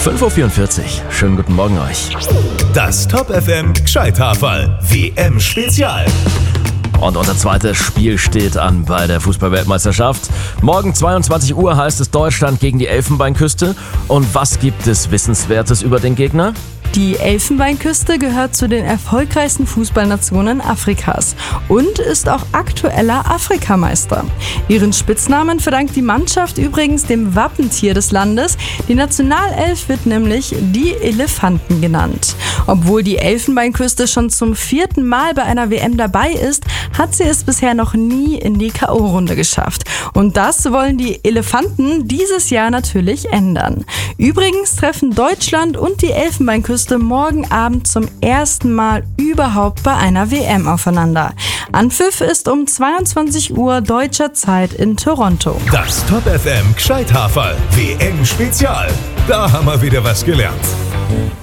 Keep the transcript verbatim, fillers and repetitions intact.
fünf Uhr vierundvierzig. Schönen guten Morgen euch. Das Top F M Gescheiterfall W M-Spezial. Und unser zweites Spiel steht an bei der Fußball-Weltmeisterschaft. Morgen zweiundzwanzig Uhr heißt es Deutschland gegen die Elfenbeinküste. Und was gibt es Wissenswertes über den Gegner? Die Elfenbeinküste gehört zu den erfolgreichsten Fußballnationen Afrikas und ist auch aktueller Afrikameister. Ihren Spitznamen verdankt die Mannschaft übrigens dem Wappentier des Landes. Die Nationalelf wird nämlich die Elefanten genannt. Obwohl die Elfenbeinküste schon zum vierten Mal bei einer W M dabei ist, hat sie es bisher noch nie in die K O-Runde geschafft. Und das wollen die Elefanten dieses Jahr natürlich ändern. Übrigens treffen Deutschland und die Elfenbeinküste morgen Abend zum ersten Mal überhaupt bei einer W M aufeinander. Anpfiff ist um zweiundzwanzig Uhr deutscher Zeit in Toronto. Das Top F M Gescheiterfall W M-Spezial. Da haben wir wieder was gelernt.